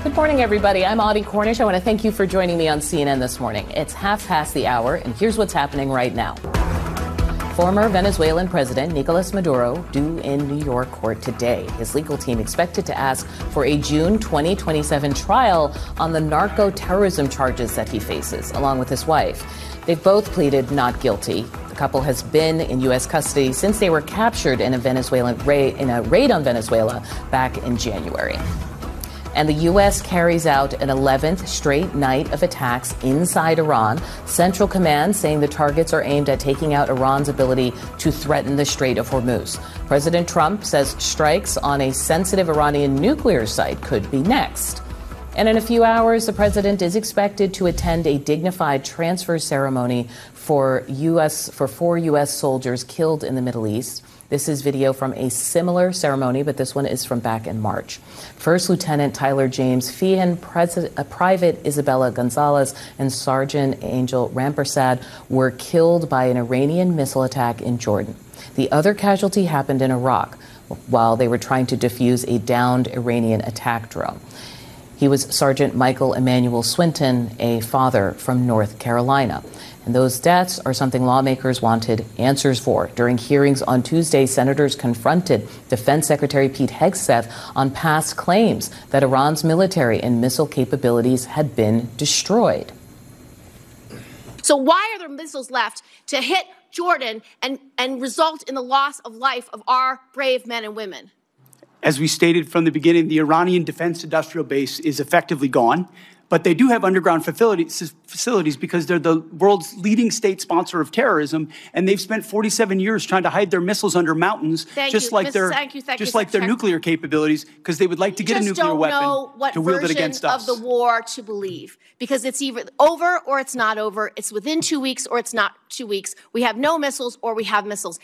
Good morning, everybody. I'm Audie Cornish. I want to thank you for joining me on CNN this morning. It's half past the hour, and here's what's happening right now. Former Venezuelan President Nicolas Maduro due in New York court today. His legal team expected to ask for a June 2027 trial on the narco-terrorism charges that he faces, along with his wife. They've both pleaded not guilty. The couple has been in U.S. custody since they were captured in a raid on Venezuela back in January. And the U.S. carries out an 11th straight night of attacks inside Iran. Central Command saying the targets are aimed at taking out Iran's ability to threaten the Strait of Hormuz. President Trump says strikes on a sensitive Iranian nuclear site could be next. And in a few hours, the president is expected to attend a dignified transfer ceremony for 4 U.S. soldiers killed in the Middle East. This is video from a similar ceremony, but this one is from back in March. First Lieutenant Tyler James Feehan, Private Isabella Gonzalez, and Sergeant Angel Rampersad were killed by an Iranian missile attack in Jordan. The other casualty happened in Iraq while they were trying to defuse a downed Iranian attack drone. He was Sergeant Michael Emmanuel Swinton, a father from North Carolina. And those deaths are something lawmakers wanted answers for. During hearings on Tuesday, senators confronted Defense Secretary Pete Hegseth on past claims that Iran's military and missile capabilities had been destroyed. So why are there missiles left to hit Jordan and result in the loss of life of our brave men and women? As we stated from the beginning, the Iranian defense industrial base is effectively gone. But they do have underground facilities because they're the world's leading state sponsor of terrorism, and they've spent 47 years trying to hide their missiles under mountains, just like their nuclear capabilities, because they would like to get a nuclear weapon to wield it against us. Of the war to believe, because it's either over or it's not over. It's within 2 weeks or it's not 2 weeks. We have no missiles or we have missiles.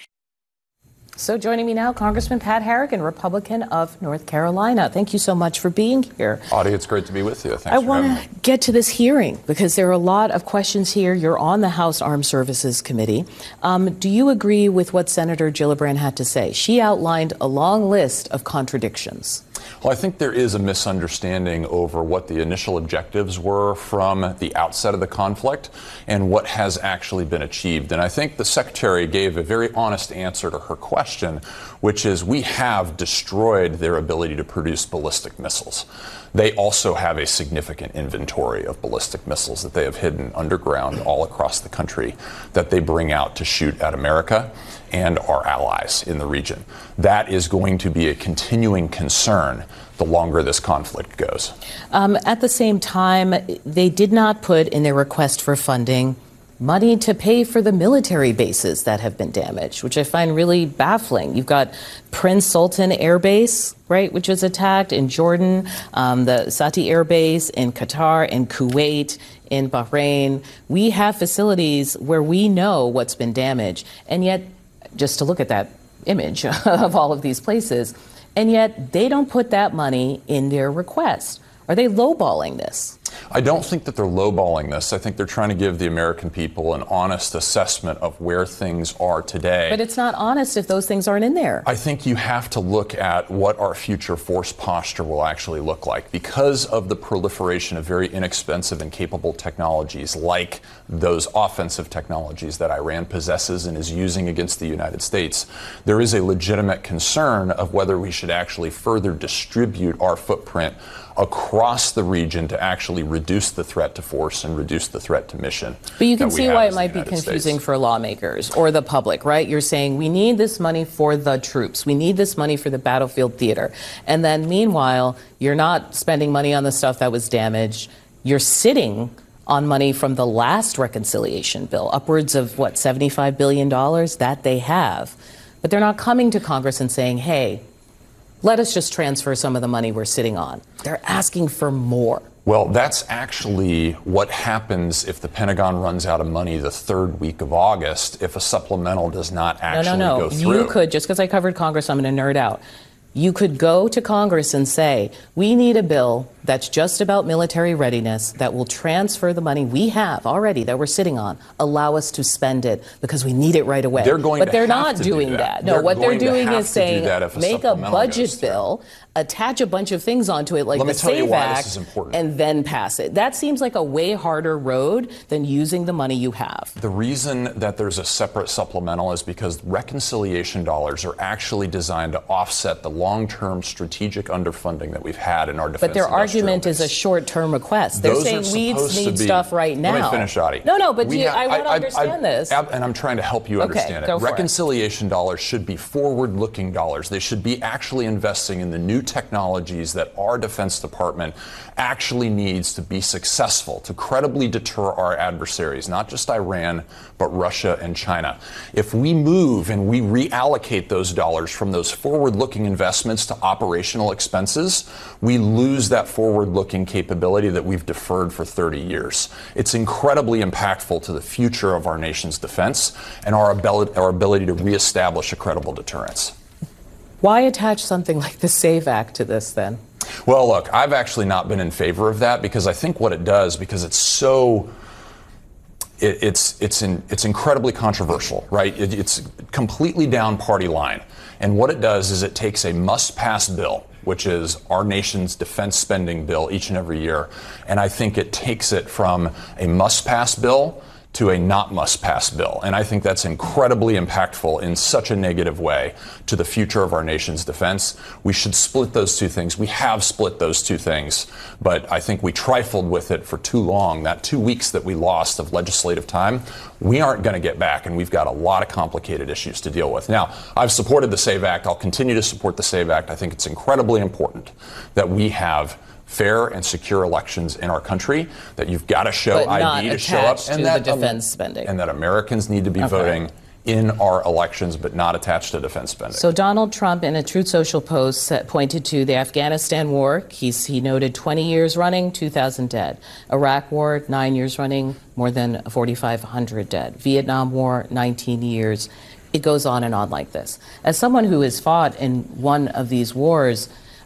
So joining me now, Congressman Pat Harrigan, Republican of North Carolina. Thank you so much for being here. Audie, it's great to be with you. Thanks I want to get to this hearing because there are a lot of questions here. You're on the House Armed Services Committee. Do you agree with what Senator Gillibrand had to say? She outlined a long list of contradictions. Well, I think there is a misunderstanding over what the initial objectives were from the outset of the conflict and what has actually been achieved. And I think the Secretary gave a very honest answer to her question, which is we have destroyed their ability to produce ballistic missiles. They also have a significant inventory of ballistic missiles that they have hidden underground all across the country that they bring out to shoot at America and our allies in the region. That is going to be a continuing concern the longer this conflict goes. At the same time, they did not put in their request for funding money to pay for the military bases that have been damaged, which I find really baffling. You've got Prince Sultan Air Base, right, which was attacked in Jordan, the Sati Air Base in Qatar, in Kuwait, in Bahrain. We have facilities where we know what's been damaged, and yet, just to look at that image of all of these places, and yet they don't put that money in their request. Are they lowballing this? I don't think that they're lowballing this. I think they're trying to give the American people an honest assessment of where things are today. But it's not honest if those things aren't in there. I think you have to look at what our future force posture will actually look like. Because of the proliferation of very inexpensive and capable technologies like those offensive technologies that Iran possesses and is using against the United States, there is a legitimate concern of whether we should actually further distribute our footprint across the region to actually reduce the threat to force and reduce the threat to mission. But you can see why it might be confusing for lawmakers or the public, right? You're saying we need this money for the troops. We need this money for the battlefield theater. And then meanwhile, you're not spending money on the stuff that was damaged. You're sitting on money from the last reconciliation bill, upwards of, $75 billion that they have. But they're not coming to Congress and saying, hey, let us just transfer some of the money we're sitting on. They're asking for more. Well, that's actually what happens if the Pentagon runs out of money the third week of August if a supplemental does not actually go through. You could, just because I covered Congress, I'm going to nerd out. You could go to Congress and say, we need a bill that's just about military readiness, that will transfer the money we have already that we're sitting on, allow us to spend it because we need it right away. But they're not doing that. No, what they're doing is saying, make a budget bill, attach a bunch of things onto it, like the SAVE Act, and then pass it. That seems like a way harder road than using the money you have. The reason that there's a separate supplemental is because reconciliation dollars are actually designed to offset the long-term strategic underfunding that we've had in our defense. But their argument is a short-term request. They're saying we need stuff right now. Let me finish, Adi. No, but I want to understand this. And I'm trying to help you understand it. Reconciliation dollars should be forward-looking dollars. They should be actually investing in the new technologies that our Defense Department actually needs to be successful, to credibly deter our adversaries, not just Iran, but Russia and China. If we move and we reallocate those dollars from those forward-looking investments to operational expenses, we lose that forward-looking capability that we've deferred for 30 years. It's incredibly impactful to the future of our nation's defense and our ability to reestablish a credible deterrence. Why attach something like the SAVE Act to this then? Well, look, I've actually not been in favor of that because I think what it does, because it's so, it's incredibly controversial, right? It's completely down party line. And what it does is it takes a must-pass bill, which is our nation's defense spending bill each and every year, and I think it takes it from a must-pass bill to a not must-pass bill. And I think that's incredibly impactful in such a negative way to the future of our nation's defense. We should split those two things. We have split those two things, but I think we trifled with it for too long. That 2 weeks that we lost of legislative time, we aren't going to get back, and we've got a lot of complicated issues to deal with. Now, I've supported the SAVE Act. I'll continue to support the SAVE Act. I think it's incredibly important that we have fair and secure elections in our country, that you've got to show ID to show up, and that defense spending, and that Americans need to be voting in our elections, but not attached to defense spending. So Donald Trump, in a Truth Social post, pointed to the Afghanistan war. He noted 20 years running, 2,000 dead. Iraq war, 9 years running, more than 4,500 dead. Vietnam war, 19 years. It goes on and on like this. As someone who has fought in one of these wars,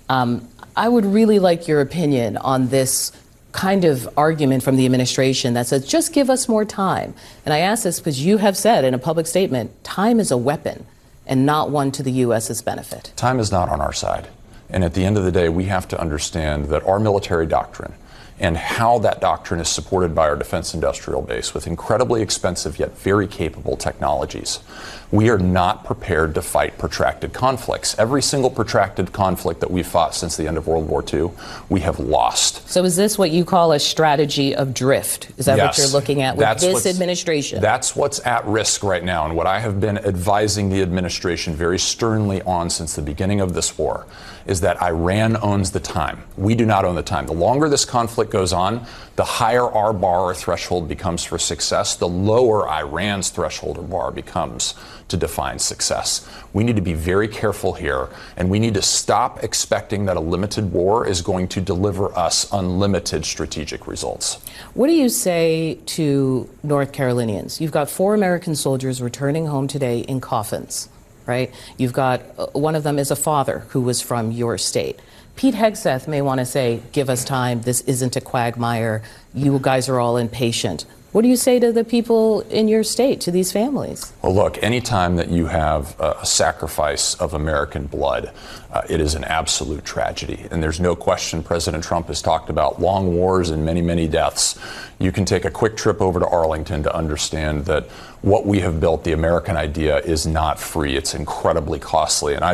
I would really like your opinion on this kind of argument from the administration that says, just give us more time. And I ask this because you have said in a public statement, time is a weapon and not one to the U.S.'s benefit. Time is not on our side. And at the end of the day, we have to understand that our military doctrine and how that doctrine is supported by our defense industrial base with incredibly expensive yet very capable technologies. We are not prepared to fight protracted conflicts. Every single protracted conflict that we've fought since the end of World War II, we have lost. So is this what you call a strategy of drift? Is that what you're looking at with this administration? That's what's at risk right now, and what I have been advising the administration very sternly on since the beginning of this war is that Iran owns the time. We do not own the time. The longer this conflict goes on, the higher our bar or threshold becomes for success, the lower Iran's threshold or bar becomes to define success. We need to be very careful here, and we need to stop expecting that a limited war is going to deliver us unlimited strategic results. What do you say to North Carolinians? You've got 4 American soldiers returning home today in coffins, right? You've got one of them is a father who was from your state. Pete Hegseth may want to say, give us time, this isn't a quagmire, you guys are all impatient. What do you say to the people in your state, to these families? Well, look, anytime that you have a sacrifice of American blood, it is an absolute tragedy. And there's no question President Trump has talked about long wars and many, many deaths. You can take a quick trip over to Arlington to understand that what we have built, the American idea, is not free. It's incredibly costly. And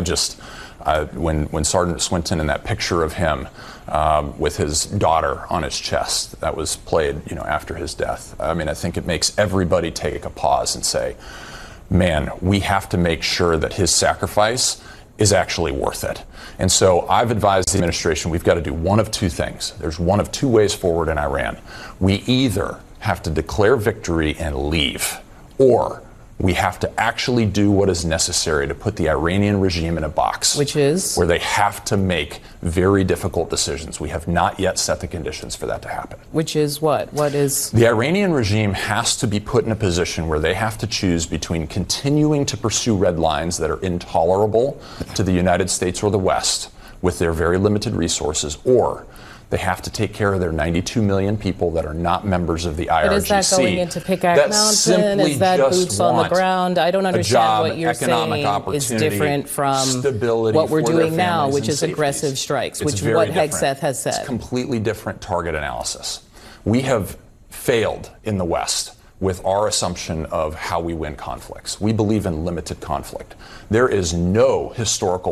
when Sergeant Swinton and that picture of him with his daughter on his chest that was played, after his death, I mean, I think it makes everybody take a pause and say, man, we have to make sure that his sacrifice is actually worth it. And so I've advised the administration we've got to do one of two things. There's one of two ways forward in Iran. We either have to declare victory and leave, or we have to actually do what is necessary to put the Iranian regime in a box. Which is? Where they have to make very difficult decisions. We have not yet set the conditions for that to happen. Which is what? What is? The Iranian regime has to be put in a position where they have to choose between continuing to pursue red lines that are intolerable to the United States or the West with their very limited resources, or They have to take care of their 92 million people that are not members of the IRGC. But is that going into Pickaxe Mountain? Is that boots on the ground? I don't understand what you're saying is different from what we're doing now, which is aggressive strikes, which is what Hegseth has said. It's completely different target analysis. We have failed in the West with our assumption of how we win conflicts. We believe in limited conflict. There is no historical